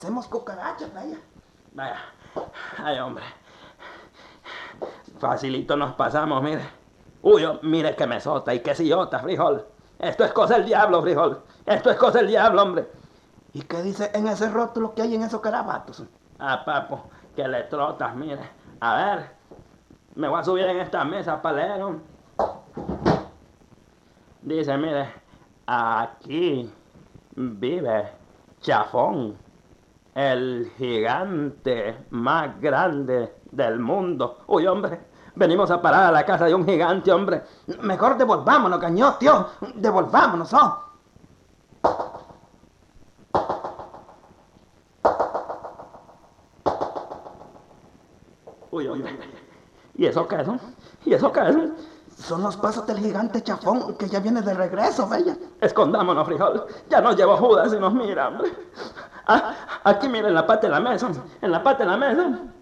Hacemos cucarachas, vaya. Vaya. Ay, hombre. Facilito nos pasamos, mire. Uy, mire que mesota y que sillota, frijol. Esto es cosa del diablo, frijol. Esto es cosa del diablo, hombre. ¿Y qué dice en ese rótulo que hay en esos carabatos? Ah, papo, que le trotas, mire. A ver, me voy a subir en esta mesa para leer. Dice, mire, aquí vive Chafón, el gigante más grande del mundo. Uy, hombre, venimos a parar a la casa de un gigante, hombre. Mejor devolvámonos, cañón, tío. Devolvámonos, ¿no? Uy, hombre. ¿Y eso qué es? ¿Y eso qué es? Son los pasos del gigante Chafón que ya viene de regreso, bella. Escondámonos, frijol. Ya nos llevó Judas y nos mira, hombre. Ah, aquí miren la parte de la mesa. En la parte de la mesa